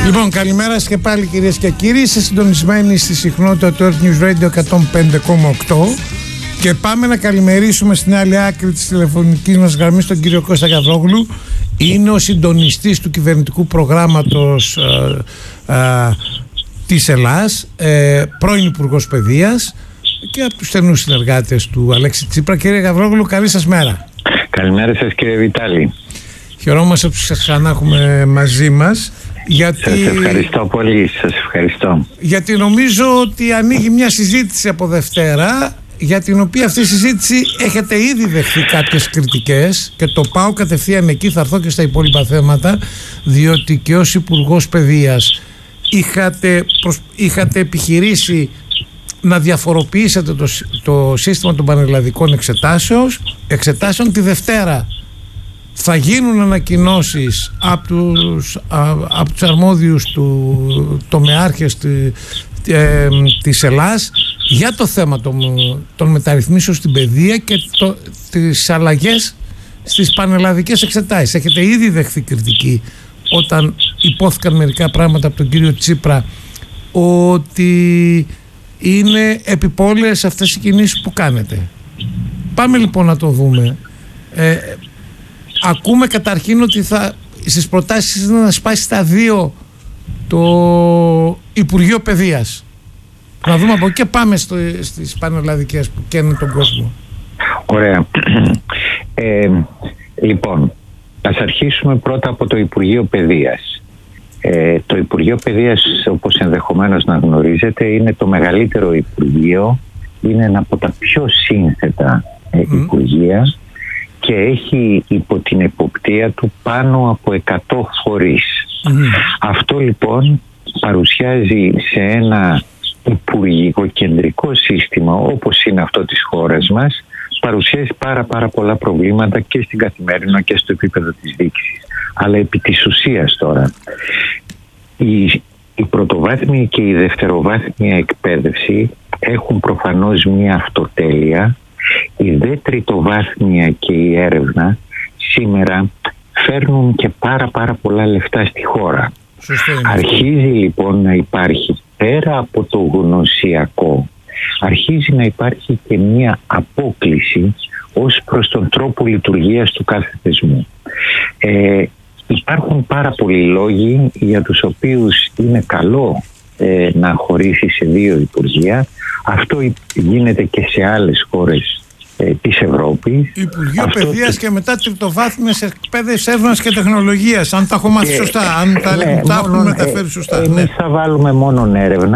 Λοιπόν, καλημέρα σας και πάλι κυρίες και κύριοι. Είστε συντονισμένοι στη συχνότητα του Earth News Radio 105,8 και πάμε να καλημερίσουμε στην άλλη άκρη της τηλεφωνικής μας γραμμής τον κύριο Κώστα Γαβρόγλου. Είναι ο συντονιστής του κυβερνητικού προγράμματος της Ελλάς, πρώην Υπουργός Παιδείας και από τους στενούς συνεργάτες του Αλέξη Τσίπρα. Κύριε Γαβρόγλου, καλή σας μέρα. Καλημέρα σας κύριε Βιτάλη. Χαιρόμαστε που σας ξανά έχουμε μαζί μας. Σας ευχαριστώ πολύ, σας ευχαριστώ. Γιατί νομίζω ότι ανοίγει μια συζήτηση από Δευτέρα, για την οποία αυτή η συζήτηση έχετε ήδη δεχθεί κάποιες κριτικές και το πάω κατευθείαν εκεί, θα έρθω και στα υπόλοιπα θέματα, διότι και ως Υπουργός Παιδείας είχατε επιχειρήσει να διαφοροποιήσετε το σύστημα των πανελλαδικών εξετάσεων. Τη Δευτέρα θα γίνουν ανακοινώσεις από τους αρμόδιους τομεάρχες της Ελλάς για το θέμα των μεταρρυθμίσεων στην παιδεία και τις αλλαγές στις πανελλαδικές εξετάσεις. Έχετε ήδη δεχθεί κριτική όταν υπόθηκαν μερικά πράγματα από τον κύριο Τσίπρα ότι είναι επιπόλαιες αυτές οι κινήσεις που κάνετε. Πάμε λοιπόν να το δούμε. Ακούμε καταρχήν ότι στις προτάσεις είναι να σπάσει στα δύο το Υπουργείο Παιδείας. Να δούμε από εκεί και πάμε στις πανελλαδικές που καίνουν τον κόσμο. Ωραία. Λοιπόν, ας αρχίσουμε πρώτα από το Υπουργείο Παιδείας. Το Υπουργείο Παιδείας, όπως ενδεχομένως να γνωρίζετε, είναι το μεγαλύτερο Υπουργείο, είναι ένα από τα πιο σύνθετα Υπουργεία και έχει υπό την εποπτεία του πάνω από 100 φορείς. Αυτό λοιπόν παρουσιάζει σε ένα υπουργικό κεντρικό σύστημα όπως είναι αυτό της χώρας μας, παρουσιάζει πάρα πολλά προβλήματα και στην καθημερινότητα και στο επίπεδο της διοίκησης. Αλλά επί της ουσίας τώρα, η πρωτοβάθμια και η δευτεροβάθμια εκπαίδευση έχουν προφανώς μια αυτοτέλεια. Η δε τριτοβάθμια και η έρευνα σήμερα φέρνουν και πάρα πολλά λεφτά στη χώρα. Αρχίζει λοιπόν να υπάρχει πέρα από το γνωσιακό, αρχίζει να υπάρχει και μια απόκλιση ως προς τον τρόπο λειτουργίας του κάθε θεσμού. Υπάρχουν πάρα πολλοί λόγοι για τους οποίους είναι καλό να χωρίσει σε δύο υπουργεία. Αυτό γίνεται και σε άλλες χώρες της Ευρώπης. Υπουργείο Παιδείας και μετά τριτοβάθμιας εκπαίδευσης, έρευνας και τεχνολογίας, αν τα έχω μάθει σωστά, αν τα έχουμε μεταφέρει σωστά. Εμείς θα βάλουμε μόνο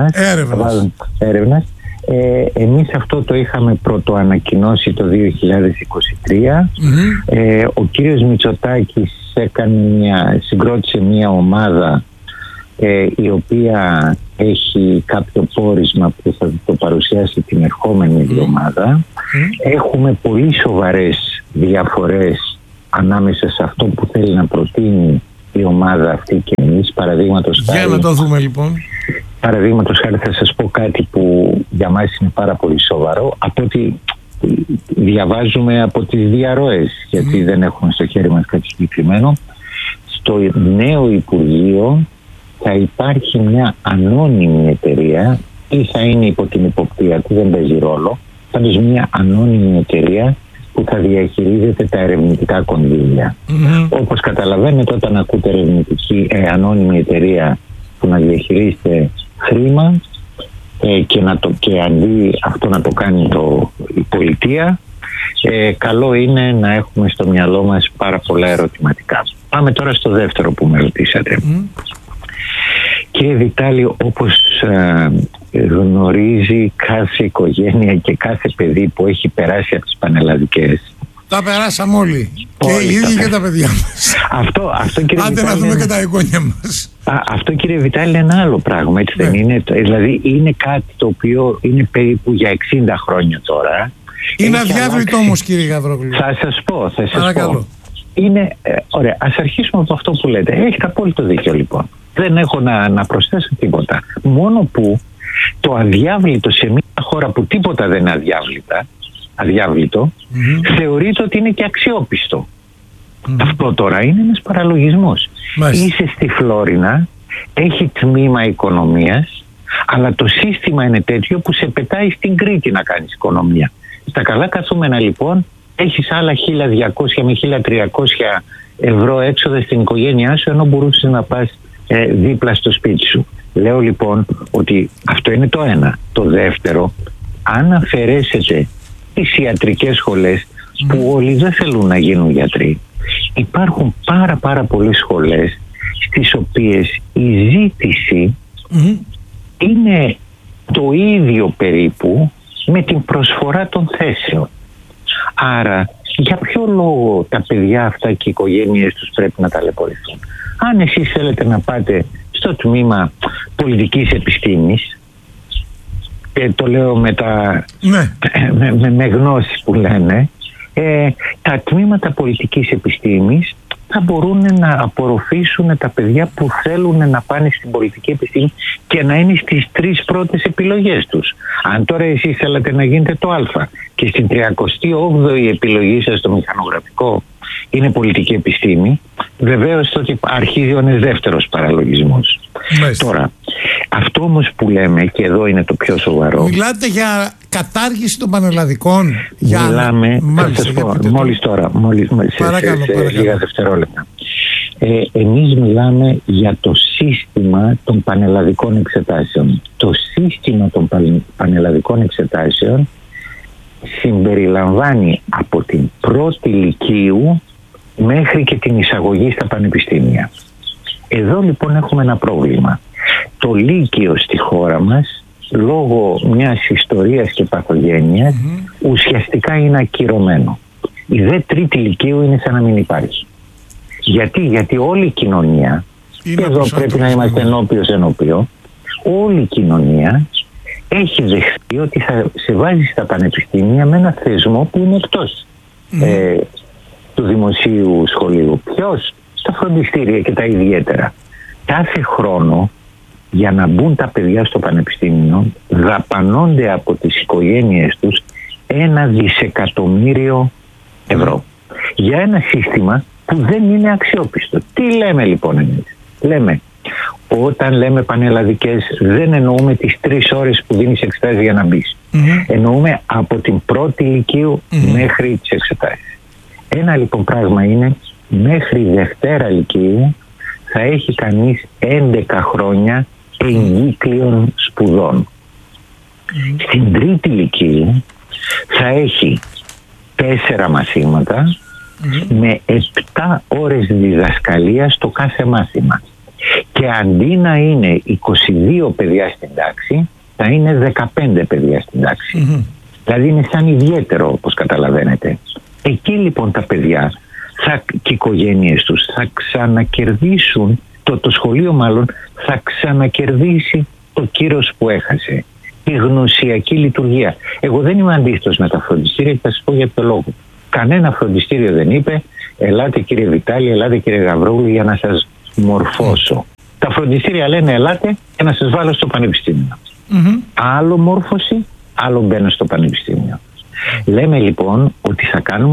έρευνας. Εμείς αυτό το είχαμε πρωτοανακοινώσει το 2023. Ο κύριος Μητσοτάκης συγκρότησε μια ομάδα η οποία έχει κάποιο πόρισμα που θα το παρουσιάσει την ερχόμενη εβδομάδα. Έχουμε πολύ σοβαρές διαφορές ανάμεσα σε αυτό που θέλει να προτείνει η ομάδα αυτή και εμείς. Παραδείγματος χάρη, για να το δούμε λοιπόν. Παραδείγματος χάρη θα σας πω κάτι που για μας είναι πάρα πολύ σοβαρό, από ότι διαβάζουμε από τις διαρροές, γιατί δεν έχουμε στο χέρι μας κάτι συγκεκριμένο. Στο νέο Υπουργείο θα υπάρχει μια ανώνυμη εταιρεία ή θα είναι υπό την υποπτία του, δεν παίζει ρόλο, πάντως μια ανώνυμη εταιρεία που θα διαχειρίζεται τα ερευνητικά κονδύλια. Όπως καταλαβαίνετε, όταν ακούτε ανώνυμη εταιρεία που να διαχειρίζεται χρήμα και αντί αυτό να το κάνει η πολιτεία, καλό είναι να έχουμε στο μυαλό μας πάρα πολλά ερωτηματικά. Πάμε τώρα στο δεύτερο που με ρωτήσατε. Κύριε Βιτάλη, όπως γνωρίζει κάθε οικογένεια και κάθε παιδί που έχει περάσει από τις πανελλαδικές, τα περάσαμε όλοι. Και οι ίδιοι και τα παιδιά μας. Αυτό, κύριε άντε Βιτάλη, να δούμε και τα εγγόνια μας. Αυτό, κύριε Βιτάλη, είναι ένα άλλο πράγμα, έτσι δεν είναι? Δηλαδή είναι κάτι το οποίο είναι περίπου για 60 χρόνια τώρα. Είναι αδιάβλητο όμως, κύριε Γαβρόγλου. Θα σας πω. Είναι, ωραία, ας αρχίσουμε από αυτό που λέτε. Έχετε απόλυτο δίκιο λοιπόν. Δεν έχω να προσθέσω τίποτα. Μόνο που το αδιάβλητο σε μια χώρα που τίποτα δεν είναι αδιάβλητο, θεωρείται ότι είναι και αξιόπιστο. Αυτό τώρα είναι ένας παραλογισμός. Είσαι στη Φλόρινα έχει τμήμα οικονομίας, αλλά το σύστημα είναι τέτοιο που σε πετάει στην Κρήτη να κάνεις οικονομία. Στα καλά καθούμενα λοιπόν έχεις άλλα 1.200 με 1.300 ευρώ έξοδα στην οικογένειά σου, ενώ μπορούσες να πας δίπλα στο σπίτι σου. Λέω λοιπόν ότι αυτό είναι το ένα. Το δεύτερο, αν αφαιρέσετε τις ιατρικές σχολές, που όλοι δεν θέλουν να γίνουν γιατροί, υπάρχουν πάρα πολλές σχολές στις οποίες η ζήτηση είναι το ίδιο περίπου με την προσφορά των θέσεων. Άρα για ποιο λόγο τα παιδιά αυτά και οι οικογένειες τους πρέπει να ταλαιπωρηθούν? Αν εσείς θέλετε να πάτε στο τμήμα πολιτικής επιστήμης, και το λέω με γνώση που λένε, τα τμήματα πολιτικής επιστήμης θα μπορούν να απορροφήσουν τα παιδιά που θέλουν να πάνε στην πολιτική επιστήμη και να είναι στις 3 πρώτες επιλογές τους. Αν τώρα εσείς θέλετε να γίνετε το Α και στην 38η επιλογή σας στο μηχανογραφικό είναι πολιτική επιστήμη, βεβαίως τότε αρχίζει ο ένας δεύτερος παραλογισμός. Τώρα, αυτό όμως που λέμε, και εδώ είναι το πιο σοβαρό. Μιλάτε για κατάργηση των πανελλαδικών? Μιλάμε, θα σας πω, σε λίγα δευτερόλεπτα. Εμείς μιλάμε για το σύστημα των πανελλαδικών εξετάσεων. Το σύστημα των πανελλαδικών εξετάσεων συμπεριλαμβάνει από την πρώτη λυκείου μέχρι και την εισαγωγή στα πανεπιστήμια. Εδώ λοιπόν έχουμε ένα πρόβλημα. Το λύκειο στη χώρα μας, λόγω μιας ιστορίας και παθογένειας, ουσιαστικά είναι ακυρωμένο. Η δε τρίτη λυκείου είναι σαν να μην υπάρχει. Γιατί όλη η κοινωνία, και εδώ πρέπει να είμαστε ενώπιο, όλη η κοινωνία έχει δεχτεί ότι θα σε βάζει στα πανεπιστήμια με ένα θεσμό που είναι εκτός του δημοσίου σχολείου. Ποιος? Τα φροντιστήρια και τα ιδιαίτερα. Κάθε χρόνο, για να μπουν τα παιδιά στο πανεπιστήμιο, δαπανώνται από τις οικογένειες τους 1 δισεκατομμύριο ευρώ για ένα σύστημα που δεν είναι αξιόπιστο. Τι λέμε λοιπόν εμείς? Λέμε, όταν λέμε πανελλαδικές, δεν εννοούμε τις 3 ώρες που δίνεις εξετάσεις για να μπεις. Εννοούμε από την πρώτη λυκείου μέχρι τις εξετάσεις. Ένα λοιπόν πράγμα είναι, μέχρι Δευτέρα λυκείου θα έχει κανείς 11 χρόνια εγκύκλιων σπουδών. Στην τρίτη λυκείου θα έχει 4 μαθήματα με 7 ώρες διδασκαλίας στο κάθε μάθημα. Και αντί να είναι 22 παιδιά στην τάξη, θα είναι 15 παιδιά στην τάξη. Δηλαδή είναι σαν ιδιαίτερο, όπως καταλαβαίνετε. Εκεί λοιπόν τα παιδιά και οι οικογένειες τους θα ξανακερδίσουν, το σχολείο μάλλον θα ξανακερδίσει το κύρος που έχασε. Η γνωσιακή λειτουργία. Εγώ δεν είμαι αντίθετος με τα φροντιστήρια και θα σας πω για ποιο λόγο. Κανένα φροντιστήριο δεν είπε, ελάτε κύριε Βιτάλη, ελάτε κύριε Γαβρούλη για να σας μορφώσω. Τα φροντιστήρια λένε ελάτε και να σας βάλω στο πανεπιστήμιο. Άλλο μόρφωση, άλλο μπαίνω στο πανεπιστήμιο. Λέμε λοιπόν ότι θα κάνουμε